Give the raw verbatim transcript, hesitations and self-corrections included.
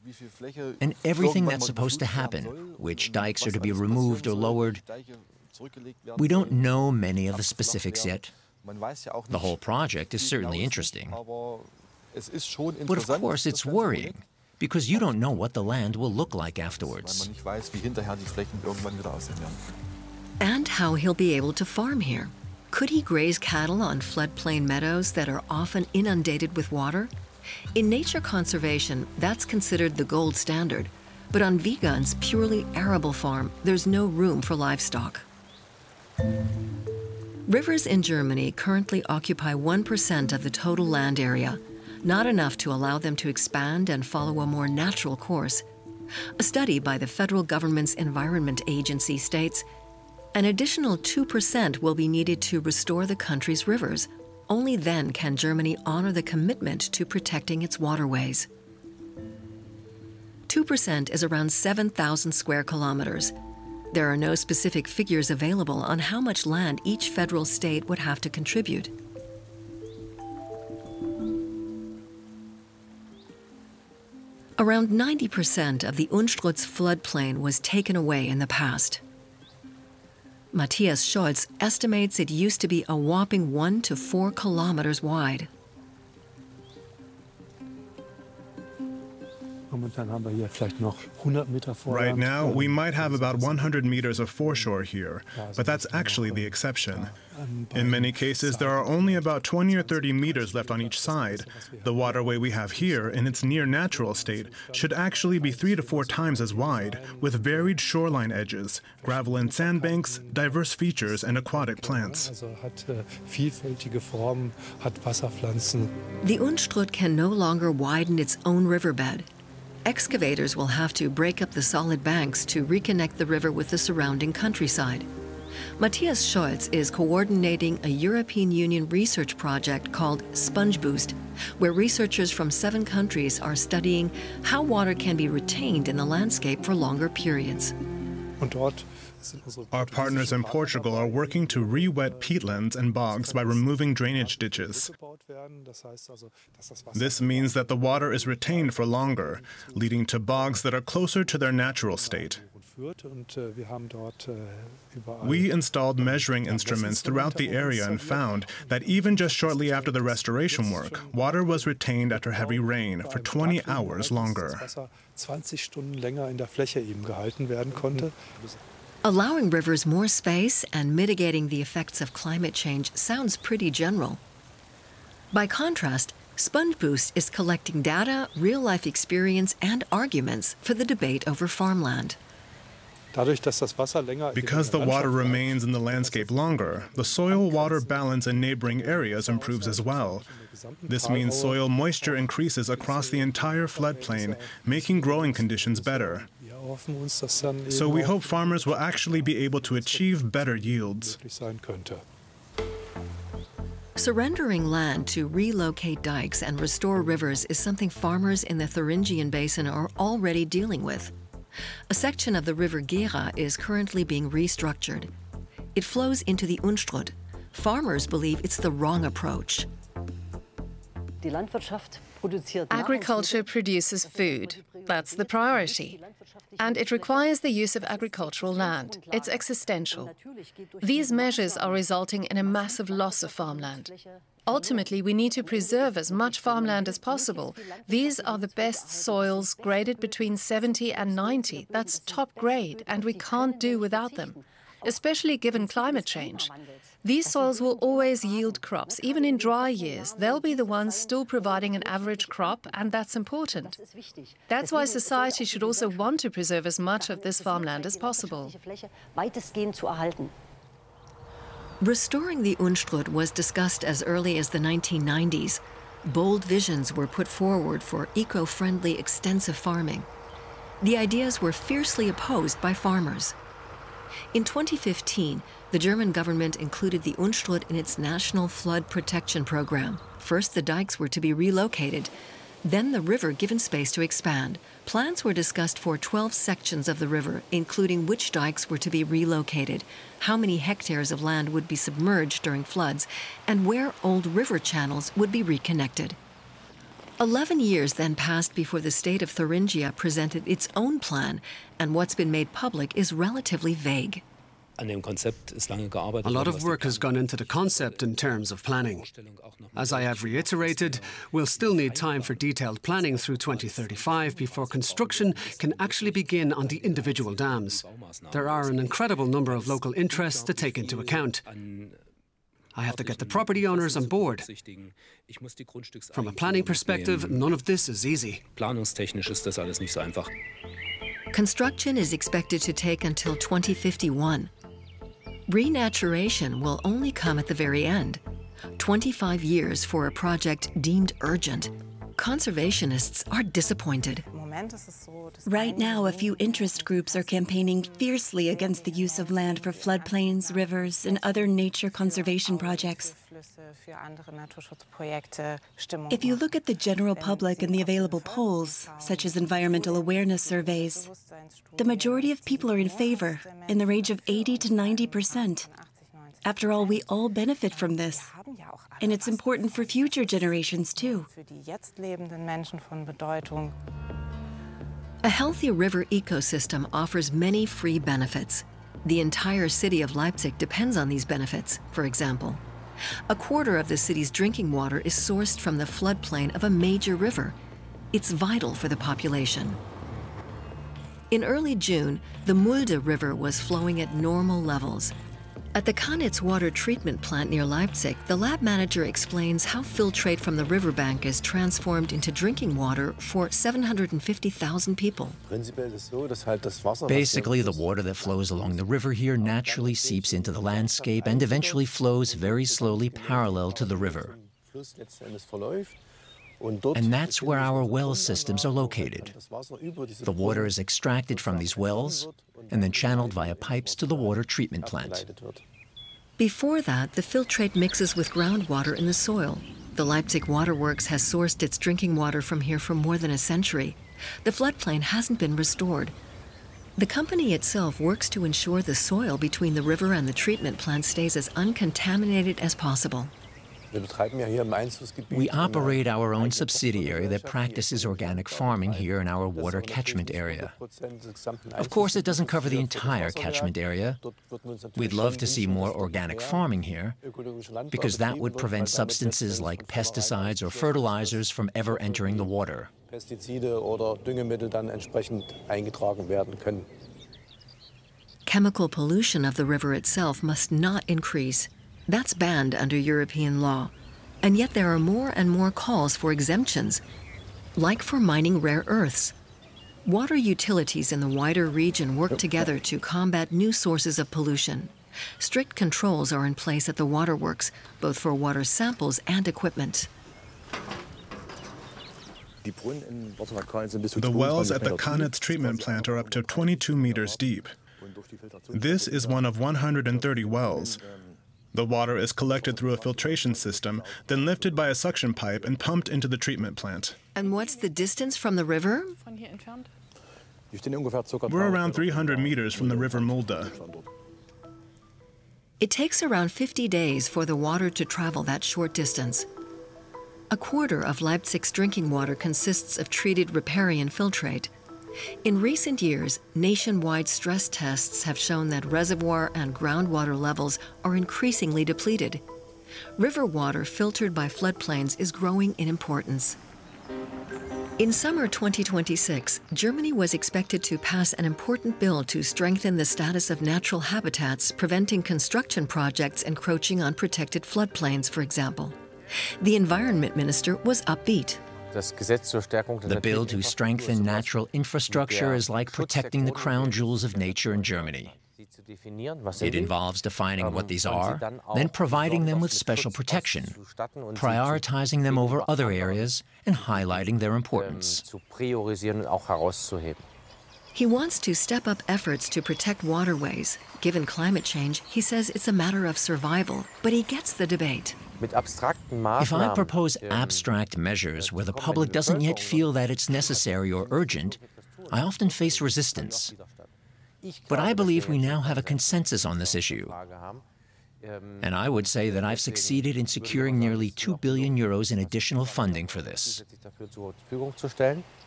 and everything that's supposed to happen, which dikes are to be removed or lowered. We don't know many of the specifics yet. The whole project is certainly interesting. But of course it's worrying, because you don't know what the land will look like afterwards. And how he'll be able to farm here. Could he graze cattle on floodplain meadows that are often inundated with water? In nature conservation, that's considered the gold standard. But on Wiegand's purely arable farm, there's no room for livestock. Rivers in Germany currently occupy one percent of the total land area, not enough to allow them to expand and follow a more natural course. A study by the federal government's Environment Agency states an additional two percent will be needed to restore the country's rivers. Only then can Germany honor the commitment to protecting its waterways. two percent is around seven thousand square kilometers. There are no specific figures available on how much land each federal state would have to contribute. Around ninety percent of the Unstrut's floodplain was taken away in the past. Matthias Scholz estimates it used to be a whopping one to four kilometers wide. Right now, we might have about one hundred meters of foreshore here, but that's actually the exception. In many cases, there are only about twenty or thirty meters left on each side. The waterway we have here, in its near-natural state, should actually be three to four times as wide, with varied shoreline edges, gravel and sandbanks, diverse features, and aquatic plants. The Unstrut can no longer widen its own riverbed. Excavators will have to break up the solid banks to reconnect the river with the surrounding countryside. Matthias Scholz is coordinating a European Union research project called SpongeBoost, where researchers from seven countries are studying how water can be retained in the landscape for longer periods. Our partners in Portugal are working to re-wet peatlands and bogs by removing drainage ditches. This means that the water is retained for longer, leading to bogs that are closer to their natural state. We installed measuring instruments throughout the area and found that even just shortly after the restoration work, water was retained after heavy rain for twenty hours longer. Allowing rivers more space and mitigating the effects of climate change sounds pretty general. By contrast, SpongeBoost is collecting data, real-life experience, and arguments for the debate over farmland. Because the water remains in the landscape longer, the soil-water balance in neighboring areas improves as well. This means soil moisture increases across the entire floodplain, making growing conditions better. So we hope farmers will actually be able to achieve better yields. Surrendering land to relocate dikes and restore rivers is something farmers in the Thuringian Basin are already dealing with. A section of the river Gera is currently being restructured. It flows into the Unstrut. Farmers believe it's the wrong approach. Agriculture produces food. That's the priority. And it requires the use of agricultural land. It's existential. These measures are resulting in a massive loss of farmland. Ultimately, we need to preserve as much farmland as possible. These are the best soils, graded between seventy and ninety. That's top grade, and we can't do without them, especially given climate change. These soils will always yield crops, even in dry years. They'll be the ones still providing an average crop, and that's important. That's why society should also want to preserve as much of this farmland as possible. Restoring the Unstrut was discussed as early as the nineteen nineties. Bold visions were put forward for eco-friendly extensive farming. The ideas were fiercely opposed by farmers. In twenty fifteen, the German government included the Unstrut in its national flood protection program. First, the dikes were to be relocated, then the river given space to expand. Plans were discussed for twelve sections of the river, including which dikes were to be relocated, how many hectares of land would be submerged during floods, and where old river channels would be reconnected. Eleven years then passed before the state of Thuringia presented its own plan, and what's been made public is relatively vague. A lot of work has gone into the concept in terms of planning. As I have reiterated, we'll still need time for detailed planning through twenty thirty-five before construction can actually begin on the individual dams. There are an incredible number of local interests to take into account. I have to get the property owners on board. From a planning perspective, none of this is easy. Construction is expected to take until twenty fifty-one. Renaturation will only come at the very end. twenty-five years for a project deemed urgent. Conservationists are disappointed. Right now, a few interest groups are campaigning fiercely against the use of land for floodplains, rivers, and other nature conservation projects. If you look at the general public and the available polls, such as environmental awareness surveys, the majority of people are in favor, in the range of eighty to ninety percent. After all, we all benefit from this, and it's important for future generations too. A healthy river ecosystem offers many free benefits. The entire city of Leipzig depends on these benefits. For example, a quarter of the city's drinking water is sourced from the floodplain of a major river. It's vital for the population. In early June, the Mulde River was flowing at normal levels. At the Kanitz water treatment plant near Leipzig, the lab manager explains how filtrate from the riverbank is transformed into drinking water for seven hundred fifty thousand people. Basically, the water that flows along the river here naturally seeps into the landscape and eventually flows very slowly parallel to the river. And that's where our well systems are located. The water is extracted from these wells and then channeled via pipes to the water treatment plant. Before that, the filtrate mixes with groundwater in the soil. The Leipzig Waterworks has sourced its drinking water from here for more than a century. The floodplain hasn't been restored. The company itself works to ensure the soil between the river and the treatment plant stays as uncontaminated as possible. We operate our own subsidiary that practices organic farming here in our water catchment area. Of course, it doesn't cover the entire catchment area. We'd love to see more organic farming here, because that would prevent substances like pesticides or fertilizers from ever entering the water. Chemical pollution of the river itself must not increase. That's banned under European law. And yet there are more and more calls for exemptions, like for mining rare earths. Water utilities in the wider region work together to combat new sources of pollution. Strict controls are in place at the waterworks, both for water samples and equipment. The wells at the Kanitz treatment plant are up to twenty-two meters deep. This is one of one hundred thirty wells. The water is collected through a filtration system, then lifted by a suction pipe and pumped into the treatment plant. And what's the distance from the river? We're around three hundred meters from the River Mulde. It takes around fifty days for the water to travel that short distance. A quarter of Leipzig's drinking water consists of treated riparian filtrate. In recent years, nationwide stress tests have shown that reservoir and groundwater levels are increasingly depleted. River water filtered by floodplains is growing in importance. In summer twenty twenty-six, Germany was expected to pass an important bill to strengthen the status of natural habitats, preventing construction projects encroaching on protected floodplains, for example. The environment minister was upbeat. The bill to strengthen natural infrastructure is like protecting the crown jewels of nature in Germany. It involves defining what these are, then providing them with special protection, prioritizing them over other areas, and highlighting their importance. He wants to step up efforts to protect waterways. Given climate change, he says it's a matter of survival, but he gets the debate. If I propose abstract measures where the public doesn't yet feel that it's necessary or urgent, I often face resistance. But I believe we now have a consensus on this issue. And I would say that I've succeeded in securing nearly two billion euros in additional funding for this.